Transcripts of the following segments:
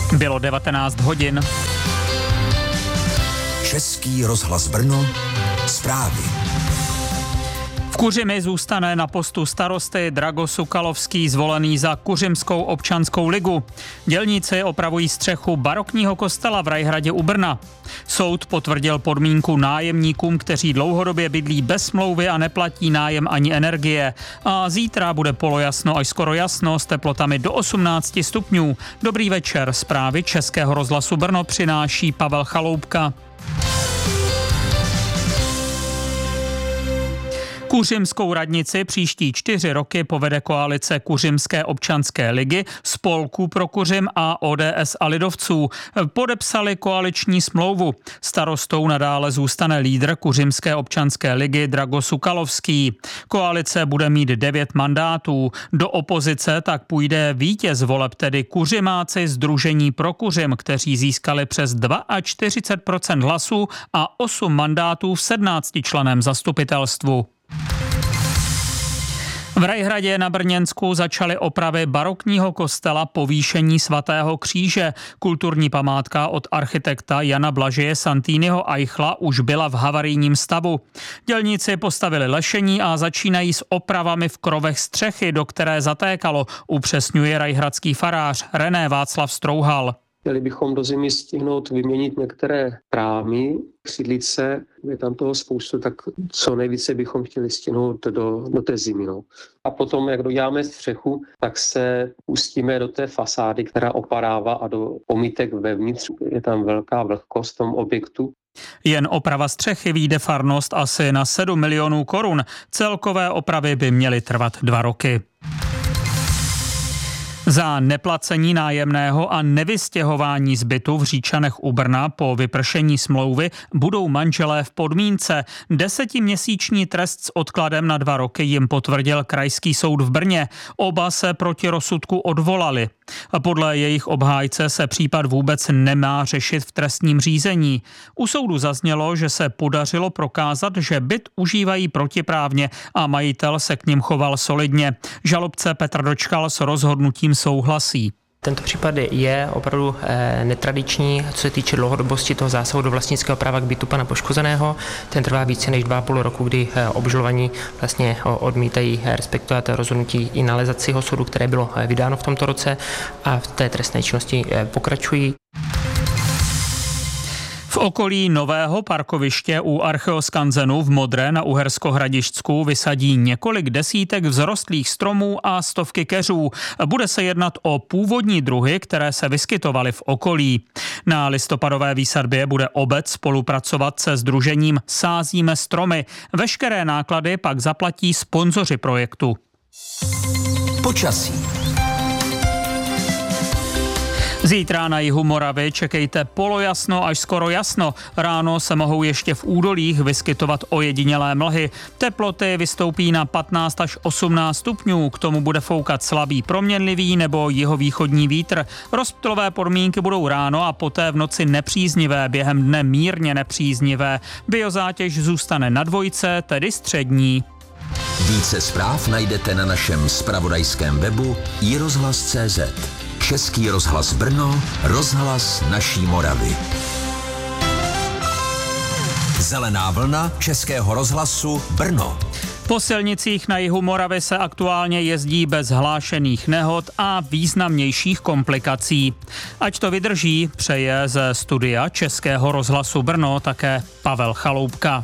Bylo 19 hodin. Český rozhlas Brno, zprávy. V Kuřimi zůstane na postu starosty Drago Sukalovský, zvolený za Kuřimskou občanskou ligu. Dělníci opravují střechu barokního kostela v Rajhradě u Brna. Soud potvrdil podmínku nájemníkům, kteří dlouhodobě bydlí bez smlouvy a neplatí nájem ani energie. A zítra bude polojasno až skoro jasno s teplotami do 18 stupňů. Dobrý večer, zprávy Českého rozhlasu Brno přináší Pavel Chaloupka. Kuřimskou radnici příští 4 roky povede koalice Kuřimské občanské ligy, Spolku pro Kuřim a ODS a lidovců. Podepsali koaliční smlouvu. Starostou nadále zůstane lídr Kuřimské občanské ligy Drago Sukalovský. Koalice bude mít 9 mandátů. Do opozice tak půjde vítěz voleb, tedy Kuřimáci Sdružení pro Kuřim, kteří získali přes 42% hlasů a 8 mandátů v 17členném zastupitelstvu. V Rajhradě na Brněnsku začaly opravy barokního kostela Povýšení svatého kříže. Kulturní památka od architekta Jana Blažeje Santýnyho Eichla už byla v havarijním stavu. Dělníci postavili lešení a začínají s opravami v krovech střechy, do které zatékalo, upřesňuje rajhradský farář René Václav Strouhal. Chtěli bychom do zimy stihnout vyměnit některé trámy, sídlice, je tam toho spoustu, tak co nejvíce bychom chtěli stihnout do té zimy. No. A potom, jak doděláme střechu, tak se pustíme do té fasády, která opadává a do omítek vevnitř. Je tam velká vlhkost v tom objektu. Jen oprava střechy vyjde farnost asi na 7 milionů korun. Celkové opravy by měly trvat 2 roky. Za neplacení nájemného a nevystěhování z bytu v Říčanech u Brna po vypršení smlouvy budou manželé v podmínce. 10měsíční trest s odkladem na 2 roky jim potvrdil Krajský soud v Brně. Oba se proti rozsudku odvolali. Podle jejich obhájce se případ vůbec nemá řešit v trestním řízení. U soudu zaznělo, že se podařilo prokázat, že byt užívají protiprávně a majitel se k nim choval solidně. Žalobce Petr Dočkal s rozhodnutím souhlasí. Tento případ je opravdu netradiční, co se týče dlouhodobosti toho zásahu do vlastnického práva k bytu pana poškozeného. Ten trvá více než 2,5 roku, kdy obžalovaní vlastně odmítají respektovat rozhodnutí i nalezacího soudu, které bylo vydáno v tomto roce a v té trestné činnosti pokračují. V okolí nového parkoviště u Archeoskanzenu v Modré na Uhersko-Hradišťsku vysadí několik desítek vzrostlých stromů a stovky keřů. Bude se jednat o původní druhy, které se vyskytovaly v okolí. Na listopadové výsadbě bude obec spolupracovat se sdružením Sázíme stromy. Veškeré náklady pak zaplatí sponzoři projektu. Počasí. Zítra na jihu Moravy čekejte polojasno až skoro jasno. Ráno se mohou ještě v údolích vyskytovat ojedinělé mlhy. Teploty vystoupí na 15 až 18 stupňů. K tomu bude foukat slabý proměnlivý nebo jihovýchodní vítr. Rozptylové podmínky budou ráno a poté v noci nepříznivé, během dne mírně nepříznivé. Biozátěž zůstane na 2, tedy střední. Více zpráv najdete na našem zpravodajském webu iRozhlas.cz. Český rozhlas Brno, rozhlas naší Moravy. Zelená vlna Českého rozhlasu Brno. Po silnicích na jihu Moravy se aktuálně jezdí bez hlášených nehod a významnějších komplikací. Ať to vydrží, přeje ze studia Českého rozhlasu Brno také Pavel Chaloupka.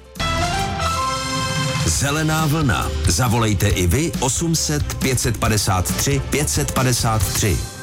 Zelená vlna. Zavolejte i vy 800 553 553.